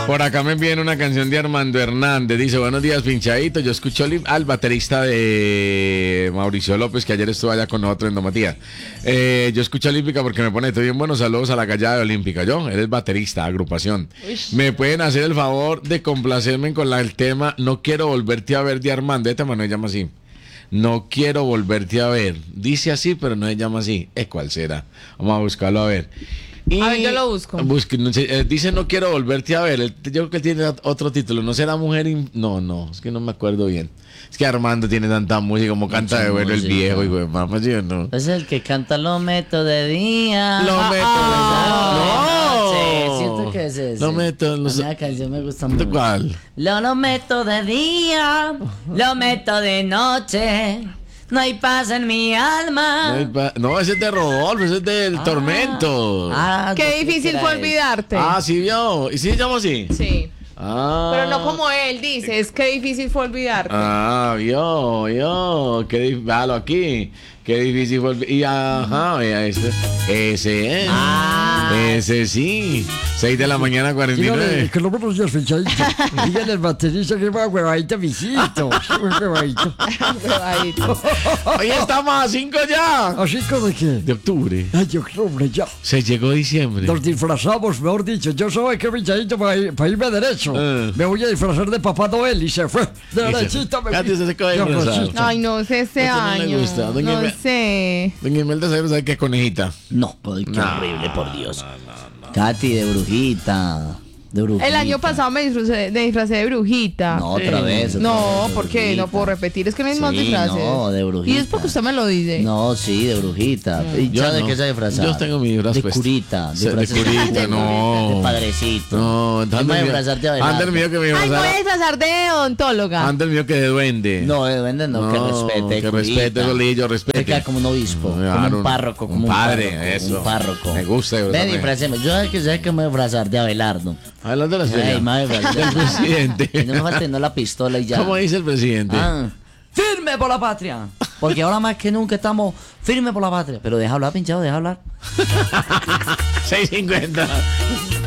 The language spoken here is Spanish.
Por acá me envían una canción de Armando Hernández. Dice, buenos días, pinchadito. Yo escucho al baterista de Mauricio López, que ayer estuvo allá con nosotros en Domatía. Yo escucho Olímpica porque me pone, estoy bien, buenos saludos a la callada de Olímpica. Yo, eres baterista, agrupación. ¿Me pueden hacer el favor de complacerme con el tema No quiero volverte a ver de Armando? Este man no se llama así. No quiero volverte a ver. Dice así, pero no se llama así. ¿Cuál será? Vamos a buscarlo a ver. Y a ver, yo lo busco. Dice No quiero volverte a ver. Yo creo que él tiene otro título. ¿No será Mujer? No, es que no me acuerdo bien. Es que Armando tiene tanta música como canta de bueno el viejo, hijo de mamá, ¿sí o no? Es el que canta Lo meto de día. Lo meto de noche. Siento que es ese. Lo meto. La canción me gusta mucho. ¿Cuál? Lo meto de día, lo meto de noche. No hay paz en mi alma. No, ese es de Rodolfo, ese es del Tormento. Qué difícil fue olvidarte. Sí vio. ¿Y sí se llama así? Sí. Pero no como él dice, es que difícil fue olvidarte. Vio. Véalo aquí. Qué difícil fue olvidarte. Y vea ese, ese sí. 6 de la mañana, 49. Dígale, que lo buenos días, pinchadito. Dígale al baterista que va huevadito, visito. Huevadito. Hoy estamos a 5 ya. ¿A 5 de qué? De octubre. Ay, de octubre ya. Se llegó diciembre. Nos disfrazamos, mejor dicho. Yo soy que pinchadito para irme derecho. Me voy a disfrazar de Papá Noel y se fue. Derechito me fui. Ay, no sé este año. No le gusta. No sé. Doña Imelda, ¿sabe qué conejita? No, qué horrible, por Dios. Katy, de brujita. El año pasado me disfracé de brujita. No, otra vez. No, ¿por qué? No puedo repetir, es que no hay más disfraces. No, de brujita. Y es porque usted me lo dice. No, sí, de brujita. ¿Y yo de qué se disfraza? Yo tengo mi disfraz de puesto. curita. De curita, no. De padrecito. No, anda el mío que me Ay, voy a disfrazar de odontóloga. Anda el mío que de duende. No, de duende no, que respete. Que respete, Bolillo, respete. Que como un obispo, como un párroco, como un padre, eso. Un párroco. Me gusta. Ven, disfraceme. Yo sé que me voy a disfrazar de Abelardo. Hablando de la serie. Del presidente. Y no me falta la pistola y ya. ¿Cómo dice el presidente? Firme por la patria. Porque ahora más que nunca estamos firmes por la patria. Pero deja hablar, pinchado, deja hablar. 6:50.